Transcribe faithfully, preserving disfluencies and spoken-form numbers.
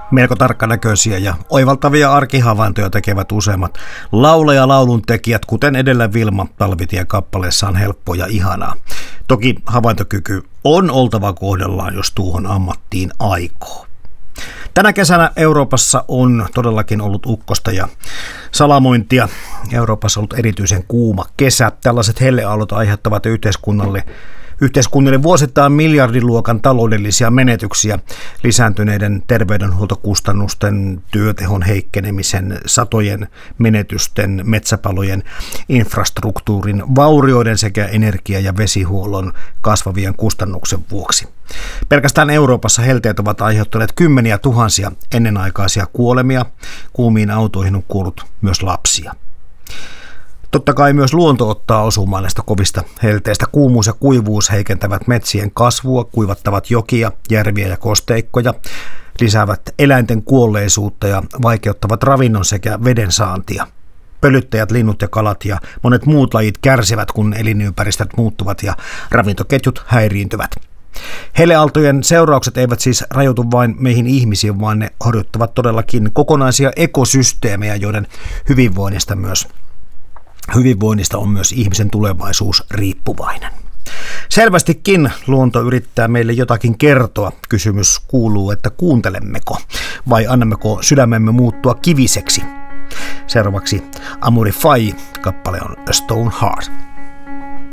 Melko tarkkanäköisiä ja oivaltavia arkihavaintoja tekevät useimmat laulaja laulun tekijät, kuten edellä Vilma Talvitien kappaleessa on helppo ja ihanaa. Toki havaintokyky on oltava kohdellaan, jos tuohon ammattiin aikoo. Tänä kesänä Euroopassa on todellakin ollut ukkosta ja salamointia. Euroopassa on ollut erityisen kuuma kesä. Tällaiset helleaallot aiheuttavat yhteiskunnalle Yhteiskunnille vuosittain miljardiluokan taloudellisia menetyksiä lisääntyneiden terveydenhuoltokustannusten, työtehon heikkenemisen, satojen menetysten, metsäpalojen, infrastruktuurin, vaurioiden sekä energia- ja vesihuollon kasvavien kustannuksen vuoksi. Pelkästään Euroopassa helteet ovat aiheuttaneet kymmeniä tuhansia ennenaikaisia kuolemia. Kuumiin autoihin on kuollut myös lapsia. Totta kai myös luonto ottaa osumaan näistä kovista helteistä. Kuumuus ja kuivuus heikentävät metsien kasvua, kuivattavat jokia, järviä ja kosteikkoja, lisäävät eläinten kuolleisuutta ja vaikeuttavat ravinnon sekä veden saantia. Pölyttäjät, linnut ja kalat ja monet muut lajit kärsivät, kun elinympäristöt muuttuvat ja ravintoketjut häiriintyvät. Helleaaltojen seuraukset eivät siis rajoitu vain meihin ihmisiin, vaan ne horjuttavat todellakin kokonaisia ekosysteemejä, joiden hyvinvoinnista myös Hyvinvoinnista on myös ihmisen tulevaisuus riippuvainen. Selvästikin luonto yrittää meille jotakin kertoa. Kysymys kuuluu, että kuuntelemmeko vai annammeko sydämemme muuttua kiviseksi. Seuraavaksi Amoury Faye, kappale on A Stone Heart.